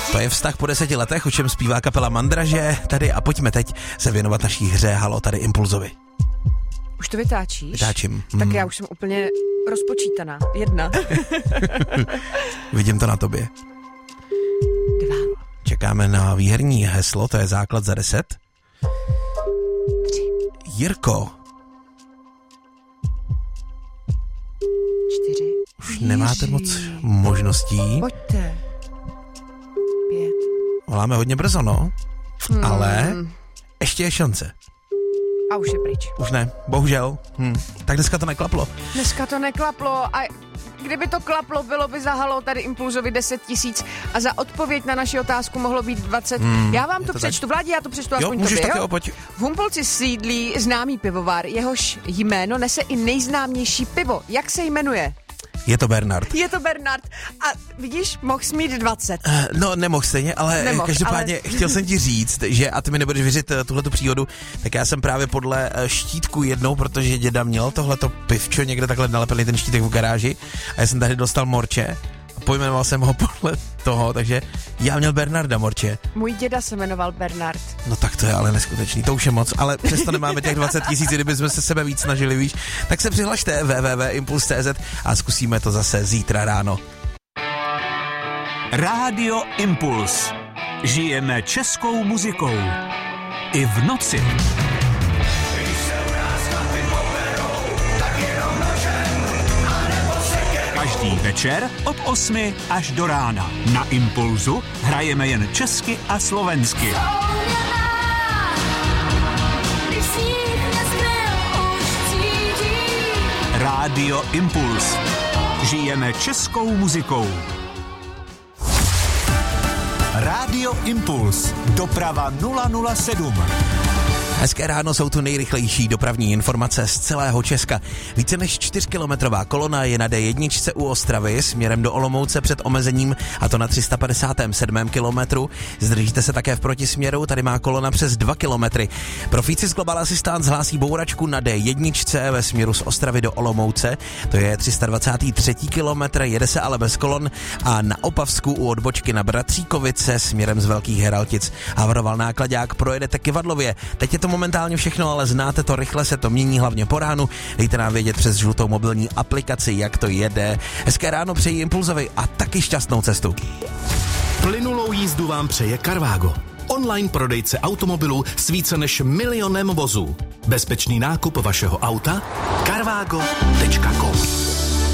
To je Vztah po 10 letech, o čem zpívá kapela Mandraže tady a pojďme teď se věnovat naší hře Halo tady Impulzovi. Už to vytáčíš? Vytáčím. Tak já už jsem úplně rozpočítaná. 1. Vidím to na tobě. 2. Čekáme na výherní heslo, to je základ za 10. 3. Jirko. 4. Už nemáte moc možností. Pojďte. 5. Voláme hodně brzo, no. Ale ještě je šance. A už je pryč. Už ne, bohužel. Tak dneska to neklaplo. Dneska to neklaplo a kdyby to klaplo, bylo by za Halo tady Impulzovi 10 000 a za odpověď na naši otázku mohlo být 20. Já vám to přečtu, Vládi, já to přečtu aspoň můžeš tobě, taky jo? pojď. V Humpolci sídlí známý pivovar, jehož jméno nese i nejznámější pivo. Jak se jmenuje? Je to Bernard. Je to Bernard. A vidíš, mohl jsi mít 20. No, nemohl stejně, ale každopádně chtěl jsem ti říct, že, a ty mi nebudeš věřit tuhletu příhodu, tak já jsem právě podle štítku jednou, protože děda měl tohleto pivčo někde takhle nalepený ten štítek v garáži a já jsem tady dostal morče a pojmenoval jsem ho podle toho, takže já měl Bernarda morče. Můj děda se jmenoval Bernard. No tak to je ale neskutečný, to už je moc, ale přesto nemáme těch 20 000, kdybychom se sebe víc snažili, víš. Tak se přihlašte www.impuls.cz a zkusíme to zase zítra ráno. Rádio Impuls. Žijeme českou muzikou. I v noci. Každý večer od 8 až do rána. Na Impulzu hrajeme jen česky a slovensky. Rádio Impuls. Žijeme českou muzikou. Rádio Impuls. Doprava 007. Hezké ráno, jsou tu nejrychlejší dopravní informace z celého Česka. Více než 4kilometrová kolona je na D1 u Ostravy směrem do Olomouce před omezením, a to na 357. kilometru. Zdržíte se také v protisměru, tady má kolona přes 2 kilometry. Profícis Global Assistance hlásí bouračku na D1 ve směru z Ostravy do Olomouce, to je 323. kilometr, jede se ale bez kolon, a na Opavsku u odbočky na Bratříkovice směrem z Velkých Heraltic havaroval náklaďák, projedete Kyvadlově. Teď je to momentálně všechno, ale znáte to, rychle se to mění, hlavně po ránu. Dejte nám vědět přes žlutou mobilní aplikaci, jak to jede. Hezké ráno přeji Impulzovi a taky šťastnou cestu. Plynulou jízdu vám přeje Carvago. Online prodejce automobilů s více než 1 milionem vozů. Bezpečný nákup vašeho auta? Carvago.com